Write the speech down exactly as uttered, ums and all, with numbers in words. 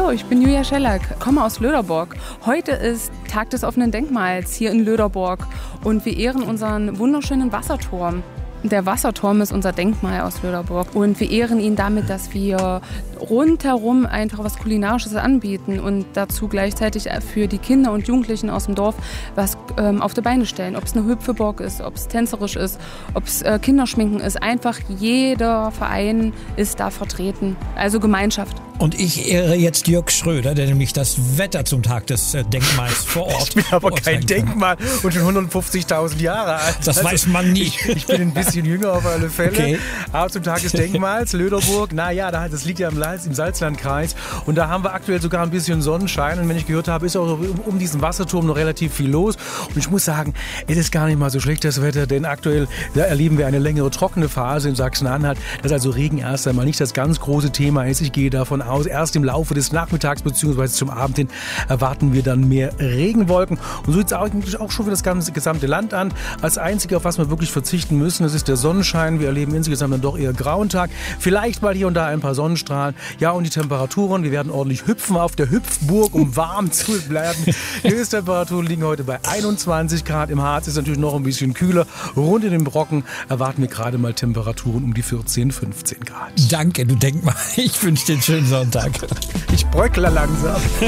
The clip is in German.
Hallo, ich bin Julia Schellack, komme aus Löderborg. Heute ist Tag des offenen Denkmals hier in Löderborg und wir ehren unseren wunderschönen Wasserturm. Der Wasserturm ist unser Denkmal aus Löderborg und wir ehren ihn damit, dass wir rundherum einfach was Kulinarisches anbieten und dazu gleichzeitig für die Kinder und Jugendlichen aus dem Dorf was ähm, auf die Beine stellen. Ob es eine Hüpfeburg ist, ob es tänzerisch ist, ob es äh, Kinderschminken ist. Einfach jeder Verein ist da vertreten, also Gemeinschaft. Und ich ehre jetzt Jörg Schröder, der nämlich das Wetter zum Tag des äh, Denkmals vor Ort Ich bin aber kein Denkmal und schon hundertfünfzigtausend Jahre alt. Das also, weiß man nie. Ich, ich bin ein bisschen jünger auf alle Fälle. Okay. Aber zum Tag des Denkmals, Löderburg, naja, das liegt ja im, im Salzlandkreis. Und da haben wir aktuell sogar ein bisschen Sonnenschein. Und wenn ich gehört habe, ist auch um, um diesen Wasserturm noch relativ viel los. Und ich muss sagen, es ist gar nicht mal so schlecht, das Wetter. Denn aktuell da erleben wir eine längere trockene Phase in Sachsen-Anhalt. Dass also Regen erst einmal nicht das ganz große Thema ist. Ich gehe davon aus, erst im Laufe des Nachmittags bzw. zum Abend hin erwarten wir dann mehr Regenwolken. Und so sieht es eigentlich auch schon für das ganze gesamte Land an. Als Einzige, auf was wir wirklich verzichten müssen, das ist der Sonnenschein. Wir erleben insgesamt dann doch eher grauen Tag. Vielleicht mal hier und da ein paar Sonnenstrahlen. Ja, und die Temperaturen. Wir werden ordentlich hüpfen auf der Hüpfburg, um warm zu bleiben. Die Höchsttemperaturen liegen heute bei einundzwanzig Grad. Im Harz ist natürlich noch ein bisschen kühler. Rund in den Brocken erwarten wir gerade mal Temperaturen um die vierzehn, fünfzehn Grad. Danke, du denk mal. Ich wünsche dir einen schönen Sonntag. Ich bröckle langsam.